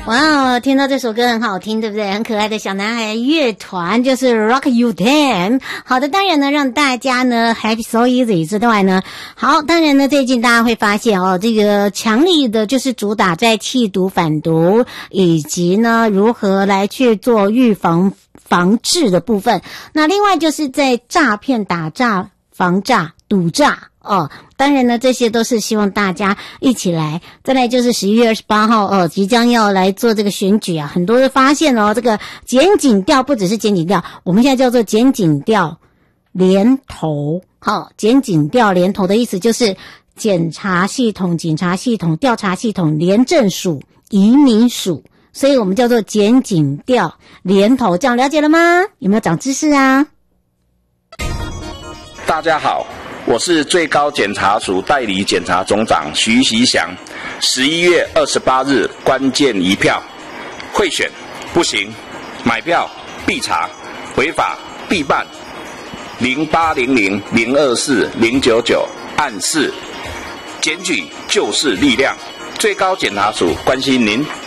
哇，听到这首歌很好听，对不对？很可爱的小男孩乐团就是 Rock You Them。好的，当然呢，让大家呢 Happy So Easy 之外呢，好，当然呢，最近大家会发现哦，这个强力的就是主打在弃毒反毒，以及呢如何来去做预防治的部分。那另外就是在诈骗、打诈、防诈、赌诈。哦，当然呢，这些都是希望大家一起来。再来就是11月28号哦，即将要来做这个选举啊，很多人发现哦，这个检警调不只是检警调，我们现在叫做检警调联投。好，检警调联投的意思就是检察系统、警察系统、调查系统、廉政署、移民署，所以我们叫做检警调联投。这样了解了吗？有没有长知识啊？ 大家好。我是最高检察署代理检察总长徐习祥。11月28日关键一票，贿选不行，买票必查，违法必办。0800-024-099按4，检举就是力量。最高检察署关心您。